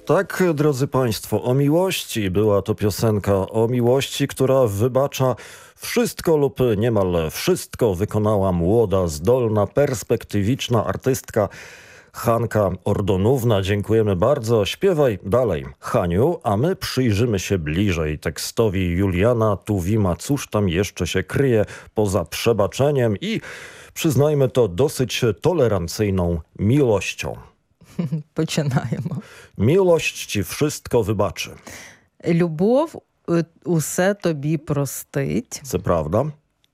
Tak, drodzy Państwo, o miłości była to piosenka, o miłości, która wybacza wszystko lub niemal wszystko. Wykonała młoda, zdolna, perspektywiczna artystka Hanka Ordonówna. Dziękujemy bardzo. Śpiewaj dalej, Haniu, a my przyjrzymy się bliżej tekstowi Juliana Tuwima. Cóż tam jeszcze się kryje poza przebaczeniem i, przyznajmy to, dosyć tolerancyjną miłością. Починаємо. Miłość ci wszystko wybaczy. Любов усе тобі простить. Co prawda?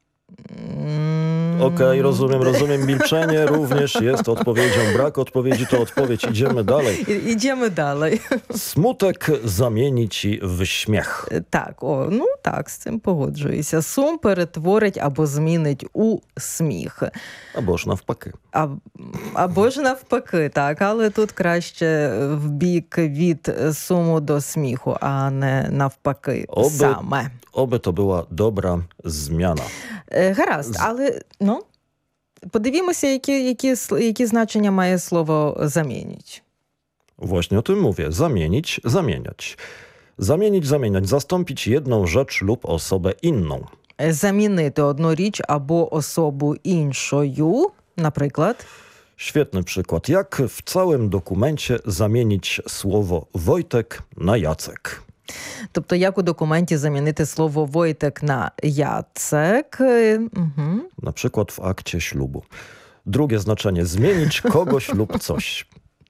Okej, rozumiem. Milczenie również jest odpowiedzią. Brak odpowiedzi to odpowiedź. Idziemy dalej. Ідемо далі. Smutek zamieni ci w śmiech. Так, так, з цим погоджуюся. Сум перетворить або змінить у сміх. Albo ж навпаки. Або ж навпаки, так, але тут краще в бік від суму до сміху, а не навпаки саме. Oby to była dobra zmiana. Гаразд, але, подивімося, які значення має слово «замінить». Właśnie o tym mówię. Zamienić, zamieniać. Zamienić, zamieniać. Zastąpić jedną rzecz lub osobę inną. Замінити одну річ або особу іншою, наприклад. Świetny przykład. Jak w całym dokumencie zamienić słowo Wojtek na Jacek? Тобто, як у документі замінити слово «Войтек» на «Яцек». Угу. Na przykład w akcie ślubu. Drugie znaczenie. Zmienić kogoś lub coś.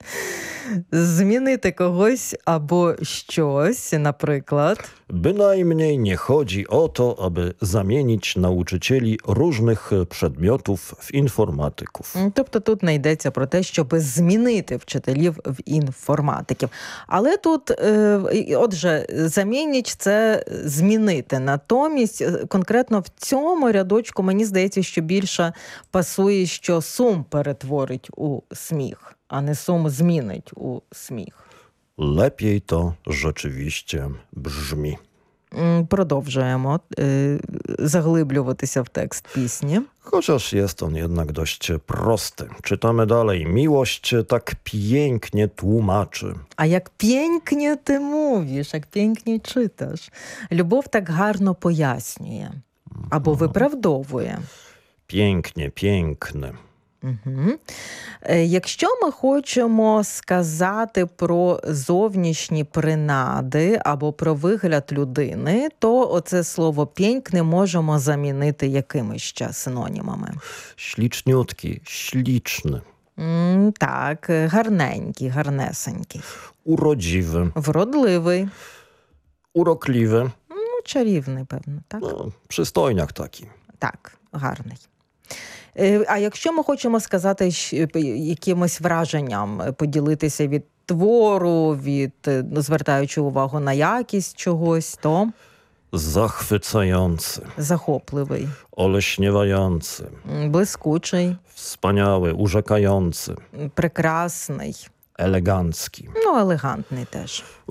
Змінити когось або щось, наприклад. Bynajmniej nie chodzi o to, aby zamienić nauczycieli różnych przedmiotów w informatyków. Тобто тут не йдеться про те, щоб змінити вчителів в інформатиків. Але тут, отже, замінить – це змінити. Натомість, конкретно в цьому рядочку, мені здається, що більше пасує, що сум перетворить у сміх, а не сум змінить у сміх. Lepiej to rzeczywiście brzmi. Продовжуємо заглиблюватися в текст пісні. Chociaż jest on jednak dość prosty. Czytamy dalej. Miłość tak pięknie tłumaczy. А як пєнькне ти мовиш, як пєнькне читаш. Любов так гарно пояснює або виправдовує. Pięknie, piękny. Угу. Якщо ми хочемо сказати про зовнішні принади або про вигляд людини, то оце слово «пєнькне» можемо замінити якимись ще синонімами. Śliczniutki, śliczny. Так, гарненький, гарнесенький. Urodziwy. Вродливий. Urokliwy. Чарівний, певно, так? Przystojniak taki. Так, гарний. А якщо ми хочемо сказати якимось враженням, поділитися від твору, звертаючи увагу на якість чогось, то Zachwycający. захопливий, Oleśniewający. блискучий, Wspaniały, urzekający. прекрасний, Elegancki. елегантний теж.